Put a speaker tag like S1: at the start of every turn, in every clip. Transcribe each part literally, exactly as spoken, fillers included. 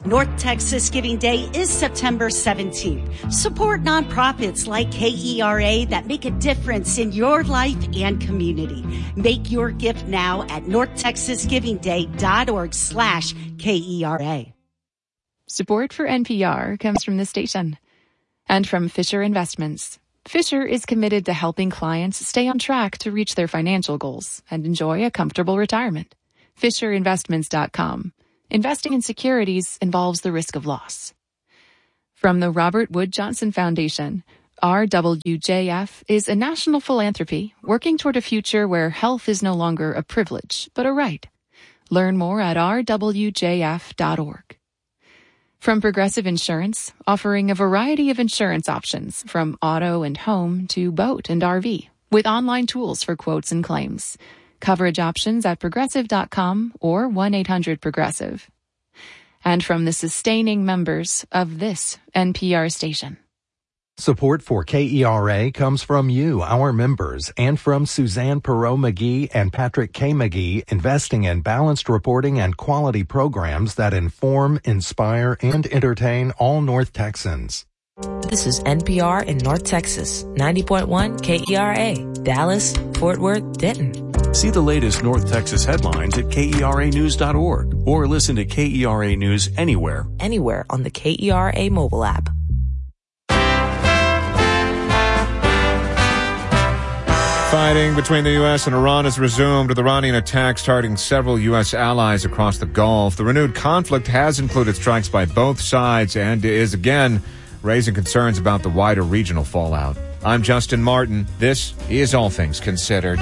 S1: North Texas Giving Day is September seventeenth. Support nonprofits like K E R A that make a difference in your life and community. Make your gift now at northtexasgivingday.org slash K-E-R-A.
S2: Support for N P R comes from the station and from Fisher Investments. Fisher is committed to helping clients stay on track to reach their financial goals and enjoy a comfortable retirement. Fisher Investments dot com. Investing in securities involves the risk of loss. From the Robert Wood Johnson Foundation, R W J F is a national philanthropy working toward a future where health is no longer a privilege, but a right. Learn more at r w j f dot org. From Progressive Insurance, offering a variety of insurance options from auto and home to boat and R V, with online tools for quotes and claims. Coverage options at progressive dot com or one eight hundred progressive. And from the sustaining members of this N P R station.
S3: Support for K E R A comes from you, our members, and from Suzanne Perot-McGee and Patrick K. McGee, investing in balanced reporting and quality programs that inform, inspire, and entertain all North Texans.
S4: This is N P R in North Texas, ninety point one K E R A, Dallas, Fort Worth, Denton.
S5: See the latest North Texas headlines at K E R A news dot org or listen to K E R A News anywhere.
S4: Anywhere on the K E R A mobile app.
S6: Fighting between the U S and Iran has resumed, with Iranian attacks targeting several U S allies across the Gulf. The renewed conflict has included strikes by both sides and is again raising concerns about the wider regional fallout. I'm Justin Martin. This is All Things Considered.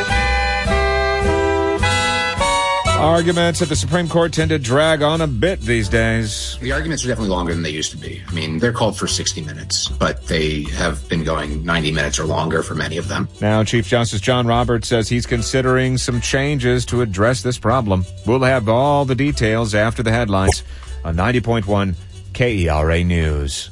S6: Arguments at the Supreme Court tend to drag on a bit these days.
S7: The arguments are definitely longer than they used to be. I mean, they're called for sixty minutes, but they have been going ninety minutes or longer for many of them.
S6: Now, Chief Justice John Roberts says he's considering some changes to address this problem. We'll have all the details after the headlines on ninety point one K E R A News.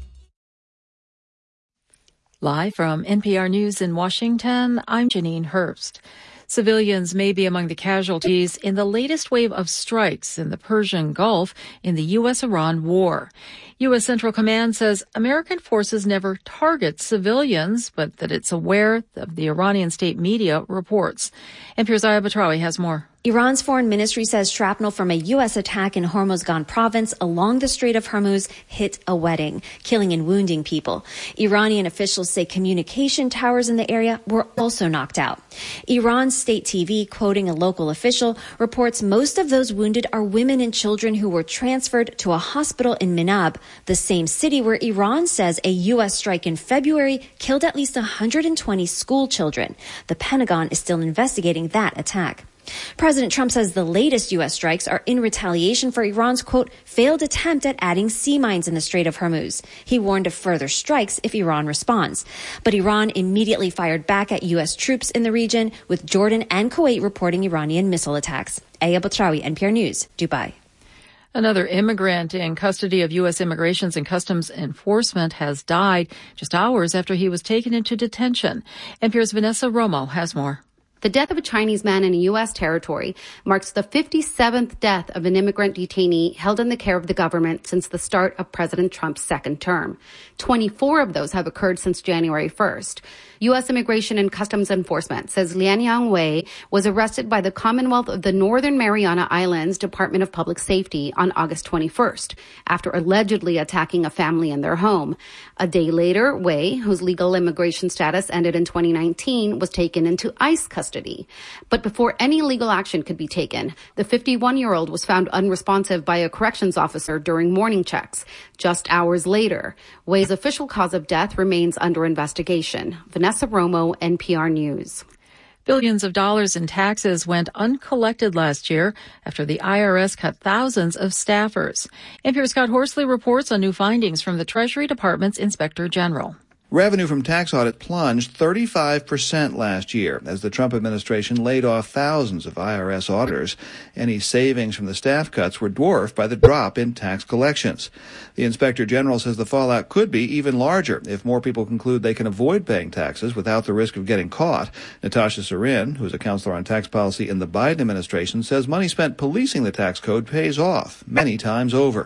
S8: Live from N P R News in Washington, I'm Janine Herbst. Civilians may be among the casualties in the latest wave of strikes in the Persian Gulf in the U S Iran war. U S Central Command says American forces never target civilians, but that it's aware of the Iranian state media reports. N P R's Aya Batrawi has more.
S9: Iran's foreign ministry says shrapnel from a U S attack in Hormozgan province along the Strait of Hormuz hit a wedding, killing and wounding people. Iranian officials say communication towers in the area were also knocked out. Iran's state T V, quoting a local official, reports most of those wounded are women and children who were transferred to a hospital in Minab, the same city where Iran says a U S strike in February killed at least one hundred twenty school children. The Pentagon is still investigating that attack. President Trump says the latest U S strikes are in retaliation for Iran's, quote, failed attempt at adding sea mines in the Strait of Hormuz. He warned of further strikes if Iran responds. But Iran immediately fired back at U S troops in the region, with Jordan and Kuwait reporting Iranian missile attacks. Aya Batrawi, N P R News, Dubai.
S8: Another immigrant in custody of U S Immigrations and Customs Enforcement has died just hours after he was taken into detention. N P R's Vanessa Romo has more.
S10: The death of a Chinese man in a U S territory marks the fifty-seventh death of an immigrant detainee held in the care of the government since the start of President Trump's second term. twenty-four of those have occurred since January first. U S Immigration and Customs Enforcement says Lianyang Wei was arrested by the Commonwealth of the Northern Mariana Islands Department of Public Safety on August twenty-first after allegedly attacking a family in their home. A day later, Wei, whose legal immigration status ended in twenty nineteen, was taken into ICE custody. But before any legal action could be taken, the fifty-one-year-old was found unresponsive by a corrections officer during morning checks. Just hours later, Wei's official cause of death remains under investigation. Vanessa Romo, N P R News.
S8: Billions of dollars in taxes went uncollected last year after the I R S cut thousands of staffers. N P R's Scott Horsley reports on new findings from the Treasury Department's Inspector General.
S11: Revenue from tax audit plunged thirty-five percent last year as the Trump administration laid off thousands of I R S auditors. Any savings from the staff cuts were dwarfed by the drop in tax collections. The Inspector General says the fallout could be even larger if more people conclude they can avoid paying taxes without the risk of getting caught. Natasha Sarin, who is a counselor on tax policy in the Biden administration, says money spent policing the tax code pays off many times over.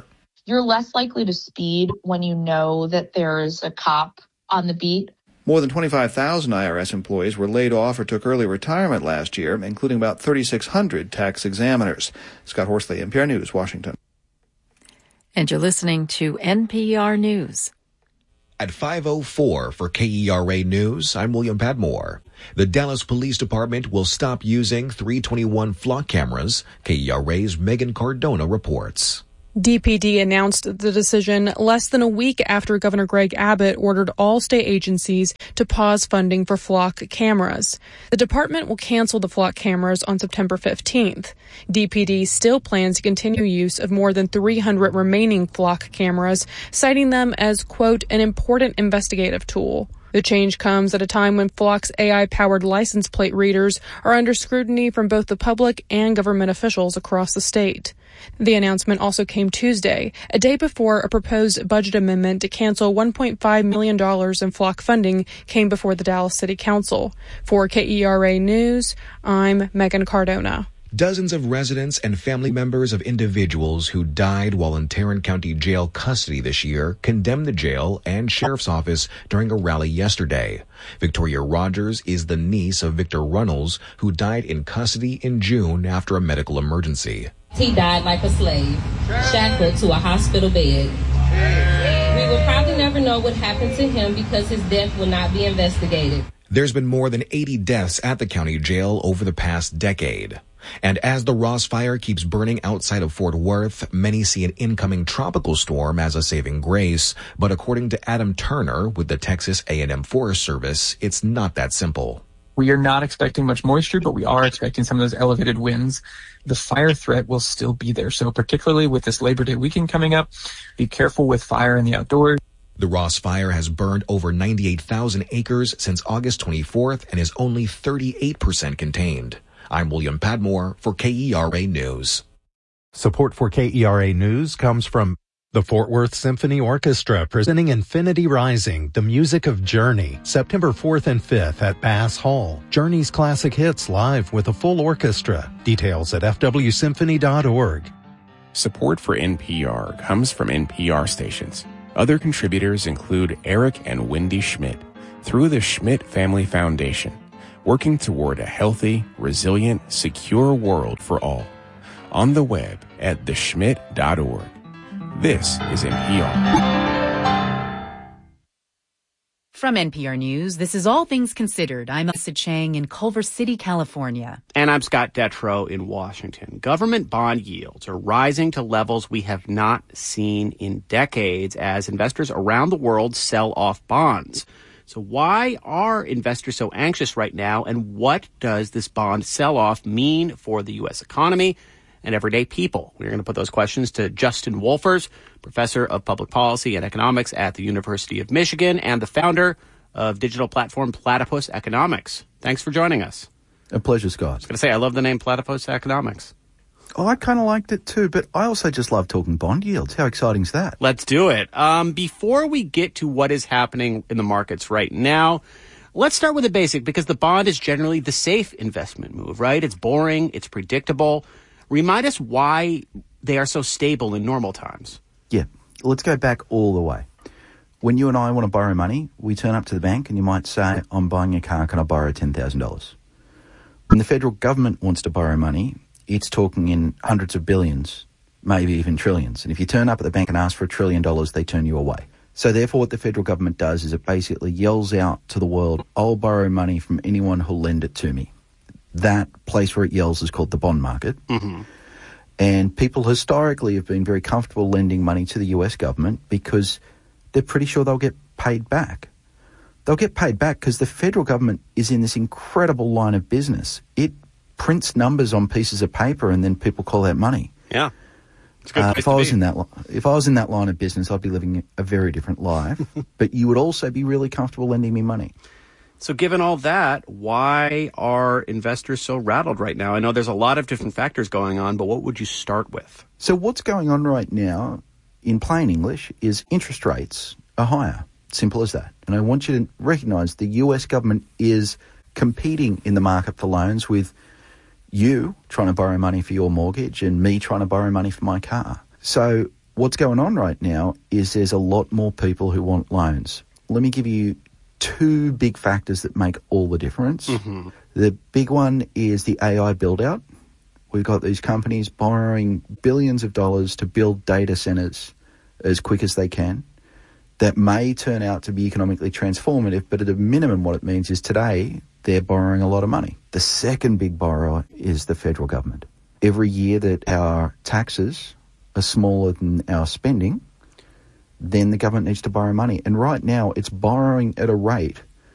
S12: you're less likely to speed when you know that there's a cop on the beat.
S11: More than twenty-five thousand I R S employees were laid off or took early retirement last year, including about thirty-six hundred tax examiners. Scott Horsley, N P R News, Washington.
S8: And you're listening to N P R News.
S13: At five oh four for K E R A News, I'm William Padmore. The Dallas Police Department will stop using three twenty-one flock cameras. K E R A's Megan Cardona reports.
S14: D P D announced the decision less than a week after Governor Greg Abbott ordered all state agencies to pause funding for flock cameras. The department will cancel the flock cameras on September fifteenth. D P D still plans to continue use of more than three hundred remaining flock cameras, citing them as, quote, an important investigative tool. The change comes at a time when Flock's A I-powered license plate readers are under scrutiny from both the public and government officials across the state. The announcement also came Tuesday, a day before a proposed budget amendment to cancel one point five million dollars in Flock funding came before the Dallas City Council. For K E R A News, I'm Megan Cardona.
S13: Dozens of residents and family members of individuals who died while in Tarrant County Jail custody this year condemned the jail and sheriff's office during a rally yesterday. Victoria Rogers is the niece of Victor Runnels, who died in custody in June after a medical emergency.
S15: He died like a slave, shackled to a hospital bed. We will probably never know what happened to him because his death will not be investigated.
S13: There's been more than eighty deaths at the county jail over the past decade. And as the Ross Fire keeps burning outside of Fort Worth, many see an incoming tropical storm as a saving grace. But according to Adam Turner with the Texas A and M Forest Service, it's not that simple.
S16: We are not expecting much moisture, but we are expecting some of those elevated winds. The fire threat will still be there. So particularly with this Labor Day weekend coming up, be careful with fire in the outdoors.
S13: The Ross Fire has burned over ninety-eight thousand acres since August twenty-fourth and is only thirty-eight percent contained. I'm William Padmore for K E R A News.
S3: Support for K E R A News comes from the Fort Worth Symphony Orchestra, presenting Infinity Rising, the music of Journey, September fourth and fifth at Bass Hall. Journey's classic hits live with a full orchestra. Details at f w symphony dot org.
S17: Support for N P R comes from N P R stations. Other contributors include Eric and Wendy Schmidt through the Schmidt Family Foundation, working toward a healthy, resilient, secure world for all. On the web at the schmidt dot org. This is N P R.
S18: From N P R News, this is All Things Considered. I'm Elsa Chang in Culver City, California.
S19: And I'm Scott Detrow in Washington. Government bond yields are rising to levels we have not seen in decades as investors around the world sell off bonds. So why are investors so anxious right now, and what does this bond sell-off mean for the U S economy and everyday people? We're going to put those questions to Justin Wolfers, professor of public policy and economics at the University of Michigan and the founder of digital platform Platypus Economics. Thanks for joining us.
S20: A pleasure, Scott.
S19: I was going to say, I love the name Platypus Economics.
S20: Oh, I kind of liked it too, but I also just love talking bond yields. How exciting is that?
S19: Let's do it. Um, before we get to what is happening in the markets right now, let's start with the basic, because the bond is generally the safe investment move, right? It's boring. It's predictable. Remind us why they are so stable in normal times.
S20: Yeah. Let's go back all the way. When you and I want to borrow money, we turn up to the bank and you might say, I'm buying a car, can I borrow ten thousand dollars? When the federal government wants to borrow money, it's talking in hundreds of billions, maybe even trillions. And if you turn up at the bank and ask for a trillion dollars, they turn you away. So therefore what the federal government does is it basically yells out to the world, I'll borrow money from anyone who'll lend it to me. That place where it yells is called the bond market.
S19: Mm-hmm.
S20: And people historically have been very comfortable lending money to the U S government because they're pretty sure they'll get paid back. They'll get paid back because the federal government is in this incredible line of business. It prints numbers on pieces of paper and then people call that money.
S19: Yeah. It's a good
S20: Uh,
S19: place
S20: if
S19: to
S20: I was
S19: be.
S20: in that, li- if I was in that line of business, I'd be living a very different life. But you would also be really comfortable lending me money.
S19: So given all that, why are investors so rattled right now? I know there's a lot of different factors going on, but what would you start with?
S20: So what's going on right now, in plain English, is interest rates are higher. Simple as that. And I want you to recognise the U S government is competing in the market for loans with you trying to borrow money for your mortgage and me trying to borrow money for my car. So what's going on right now is there's a lot more people who want loans. Let me give you two big factors that make all the difference. Mm-hmm. The big one is the A I build-out. We've got these companies borrowing billions of dollars to build data centers as quick as they can. That may turn out to be economically transformative, but at a minimum what it means is today they're borrowing a lot of money. The second big borrower is the federal government. Every year that our taxes are smaller than our spending, then the government needs to borrow money. And right now it's borrowing at a rate